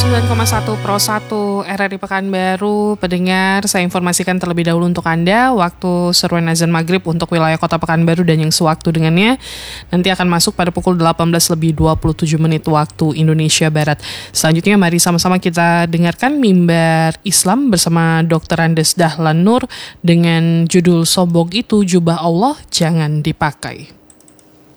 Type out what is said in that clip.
99,1 Pro 1 RRI Pekanbaru. Pendengar, saya informasikan terlebih dahulu untuk Anda waktu seruan azan maghrib untuk wilayah kota Pekanbaru dan yang sewaktu dengannya nanti akan masuk pada pukul 18:27 waktu Indonesia Barat. Selanjutnya mari sama-sama kita dengarkan mimbar Islam bersama Dr. Andes Dahlan Nur dengan judul Sombong Itu Jubah Allah Jangan Dipakai.